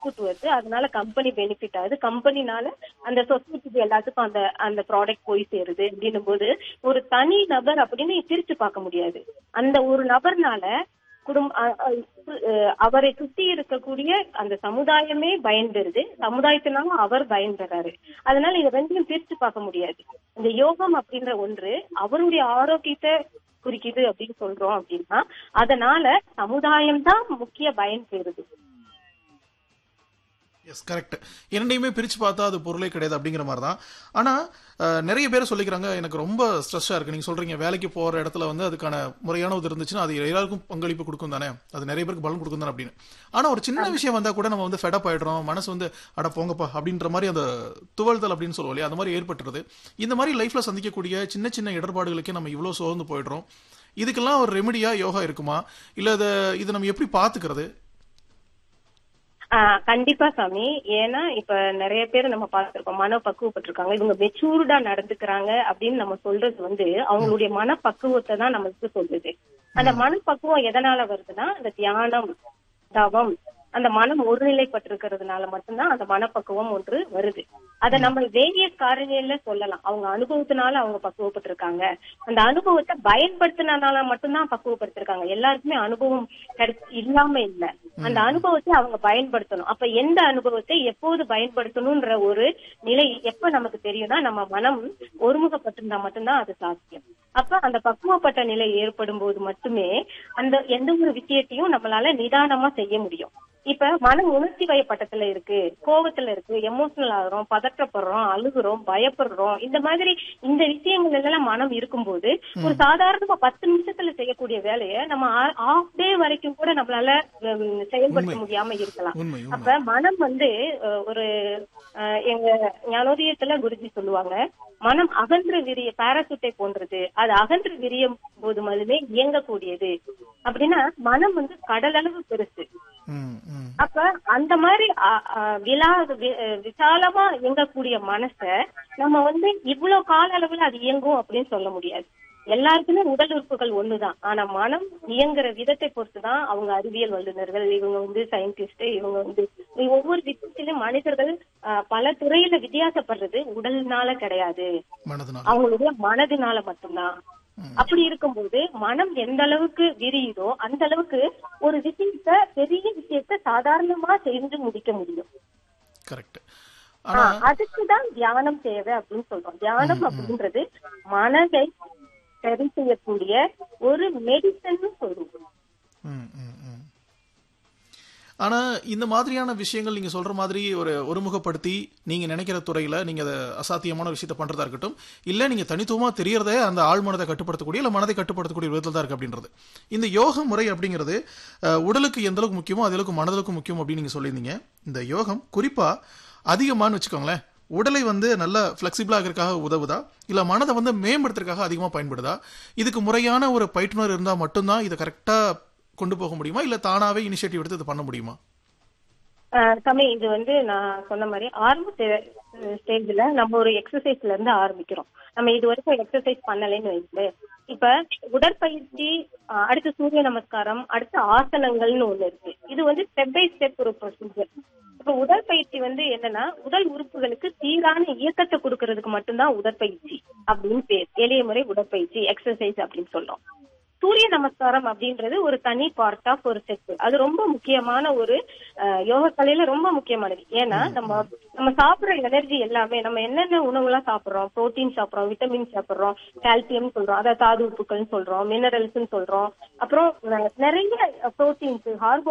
Output வருது, அதனால company benefit ஆகுது, கம்பெனினால அந்த சொசைட்டிக்கு எல்லாத்துக்கும் அந்த அந்த ப்ராடக்ட் போய் சேருது அப்படின்னும் போது ஒரு தனி நபர் அப்படின்னு பிரிச்சு பார்க்க முடியாது. அந்த ஒரு நபர்னால அவரை சுத்தி இருக்கக்கூடிய அந்த சமுதாயமே பயன்பெறுது, சமுதாயத்தினாலும் அவர் பயன்பெறாரு. அதனால இதை ரெண்டையும் பிரிச்சு பார்க்க முடியாது. இந்த யோகம் அப்படின்ற ஒன்று அவருடைய ஆரோக்கியத்தை குறிக்குது அப்படின்னு சொல்றோம் அப்படின்னா, அதனால சமுதாயம் தான் முக்கிய பயன் பெறுது. S, correct. இரண்டையுமே பிரிச்சு பார்த்தா அது பொருளே கிடையாது அப்படிங்கிற மாதிரி தான். ஆனா நிறைய பேர் சொல்லிக்கிறாங்க, எனக்கு ரொம்ப ஸ்ட்ரெஸ்ஸா இருக்கு. நீங்க சொல்றீங்க வேலைக்கு போற இடத்துல வந்து அதுக்கான முறையான இது இருந்துச்சுன்னா அது எல்லாருக்கும் பங்களிப்பு கொடுக்கும் தானே, அது நிறைய பேருக்கு பலன் கொடுக்கும் தானே அப்படின்னு. ஆனா ஒரு சின்ன விஷயம் வந்தா கூட நம்ம வந்து ஃபெடப் ஆயிடுறோம், மனசு வந்து அட போங்கப்பா அப்படின்ற மாதிரி அந்த துவழ்தல் அப்படின்னு சொல்லுவோம் இல்லையா, அந்த மாதிரி ஏற்பட்டுருது. இந்த மாதிரி லைஃப்ல சந்திக்கக்கூடிய சின்ன சின்ன இடர்பாடுகளுக்கே நம்ம இவ்வளவு சோர்ந்து போயிடுறோம். இதுக்கெல்லாம் ஒரு ரெமெடியா யோகா இருக்குமா, இல்ல இது நம்ம எப்படி பாத்துக்கிறது? கண்டிப்பா சாமி. ஏன்னா இப்ப நிறைய பேர் நம்ம பார்த்திருக்கோம், மன பக்குவப்பட்டிருக்காங்க, இவங்க மெச்சூர்டா நடந்துக்கிறாங்க அப்படின்னு நம்ம சொல்றது வந்து அவங்களுடைய மனப்பக்குவத்தை தான் நமக்கு சொல்லுது. அந்த மனப்பக்குவம் எதனால வருதுன்னா, அந்த தியானம், தவம், அந்த மனம் ஒருநிலைப்பட்டிருக்கிறதுனால மட்டும்தான் அந்த மனப்பக்குவம் ஒன்று வருது. அதை நம்ம வேரியஸ் காரணிகள்ல சொல்லலாம். அவங்க அனுபவத்தினால அவங்க பக்குவப்பட்டிருக்காங்க, அந்த அனுபவத்தை பயன்படுத்தினால மட்டும்தான் பக்குவப்படுத்திருக்காங்க. எல்லாருக்குமே அனுபவம் இல்லாம இல்ல, அந்த அனுபவத்தை அவங்க பயன்படுத்தணும். அப்ப எந்த அனுபவத்தை எப்போது பயன்படுத்தணும்ன்ற ஒரு நிலை எப்ப நமக்கு தெரியும்னா, நம்ம மனம் ஒருமுகப்பட்டிருந்தா மட்டும்தான் அது சாத்தியம். அப்ப அந்த பக்குவப்பட்ட நிலை ஏற்படும் போது மட்டுமே அந்த எந்த ஒரு விஷயத்தையும் நம்மளால நிதானமா செய்ய முடியும். இப்ப மனம் உணர்ச்சி வயப்பட்டத்துல இருக்கு, கோபத்துல இருக்கு, எமோஷனல் ஆகுறோம், பதற்றப்படுறோம், அழுகுறோம், பயப்படுறோம், இந்த மாதிரி இந்த விஷயங்கள் எல்லாம் மனம் இருக்கும்போது ஒரு சாதாரணமா 10 நிமிஷத்துல செய்யக்கூடிய வேலையை நம்ம ஹாஃப் டே வரைக்கும் கூட நம்மளால செயல்படுத்த முடியாம இருக்கலாம். அப்ப மனம் வந்து ஒரு எங்க ஞானோதயத்துல குருஜி சொல்லுவாங்க, மனம் அகன்று விரிய பாராசூட்டை போன்றது, அது அகன்று விரியும் போது மட்டுமே இயங்கக்கூடியது அப்படின்னா, மனம் வந்து கடல் அளவு பெருசு. அப்ப அந்த மாதிரி விசாலமா இயங்கக்கூடிய மனச நம்ம வந்து இவ்வளவு கால அளவுல அது இயங்கும் அப்படின்னு சொல்ல முடியாது. எல்லாருக்குமே உடல் உறுப்புகள் ஒண்ணுதான், ஆனா மனம் இயங்குற விதத்தை பொறுத்துதான் அவங்க அறிவியல் வல்லுநர்கள், இவங்க வந்து சயின்டிஸ்ட், இவங்க வந்து ஒவ்வொரு விஷயத்திலும் மனிதர்கள் பல துறையில வித்தியாசப்படுறது உடல்னால கிடையாது, அவங்களுடைய மனதினால மட்டும்தான். அப்படி இருக்கும்போது மனம் எந்த அளவுக்கு விரியுதோ அந்த அளவுக்கு ஒரு விஷயத்த, பெரிய விஷயத்த சாதாரணமா செஞ்சு முடிக்க முடியும். அதுக்குதான் தியானம் தேவை அப்படின்னு சொல்றோம். தியானம் அப்படின்றது மனதை சரி செய்யக்கூடிய ஒரு மெடிசன் சொல்றோம். ஆனா இந்த மாதிரியான விஷயங்கள் நீங்க சொல்ற மாதிரி ஒருமுகப்படுத்தி நீங்க நினைக்கிற துறையில நீங்க அதை அசாத்தியமான விஷயத்த பண்றதா இருக்கட்டும், இல்ல நீங்க தனித்துவமா தெரியறதே அந்த ஆழ் மனதை கட்டுப்படுத்தக்கூடிய இல்ல மனதை கட்டுப்படுத்தக்கூடிய விதத்துல தான் இருக்கு அப்படின்றது. இந்த யோக முறை அப்படிங்கிறது உடலுக்கு எந்த அளவுக்கு முக்கியமோ அதே அளவுக்கு மனதளுக்கு முக்கியம் அப்படின்னு நீங்க சொல்லியிருந்தீங்க. இந்த யோகம் குறிப்பா அதிகமானு வச்சுக்கோங்களேன், உடலை வந்து நல்லா பிளெக்சிபிளா இருக்கிறதுக்காக உதவுதா, இல்ல மனதை வந்து மேம்படுத்துறதுக்காக அதிகமா பயன்படுதா? இதுக்கு முறையான ஒரு பயிற்றுனர் இருந்தா மட்டும்தான் இதை கரெக்டா கொண்டு போக முடியுமா, இல்ல தானாவே இனிஷியேட்டிவ் எடுத்து இது பண்ண முடியுமா? சாமி, இது வந்து நான் சொன்ன மாதிரி ஆரம்ப ஸ்டேஜ்ல நம்ம ஒரு எக்ஸசைஸ்ல இருந்து ஆரம்பிக்கிறோம். நம்ம இது வரைக்கும் எக்ஸசைஸ் பண்ணலன்னு வைத்து, இப்ப உடற்பயிற்சி, அடுத்து சூரிய நமஸ்காரம், அடுத்து ஆசனங்கள்னு ஒண்ணு இருக்கு. இது வந்து ஸ்டெப் பை ஸ்டெப் ஒரு ப்ரொசீஜர். இப்ப உடற்பயிற்சி வந்து என்னன்னா, உடல் உறுப்புகளுக்கு சீரான இயக்கத்தை கொடுக்கறதுக்கு மட்டும்தான் உடற்பயிற்சி அப்படின்னு பேர். எளிய முறை உடற்பயிற்சி, எக்ஸசைஸ் அப்படின்னு சொல்றோம். சூரிய நமஸ்காரம் அப்படின்றது ஒரு தனி பார்ட் ஆஃப் ஒரு செட். அது ரொம்ப முக்கியமான ஒரு யோக கலையில ரொம்ப முக்கியமானது. ஏன்னா நம்ம சாப்பிடுற எனர்ஜி எல்லாமே, நம்ம என்னென்ன உணவு எல்லாம் சாப்பிடுறோம், புரோட்டீன் சாப்பிடுறோம், விட்டமின் சாப்பிடுறோம், கால்சியம் சொல்றோம், அதாவது தாது உப்புகள் சொல்றோம், மினரல்ஸ் சொல்றோம், அப்புறம் நிறைய புரோட்டீன்ஸ்,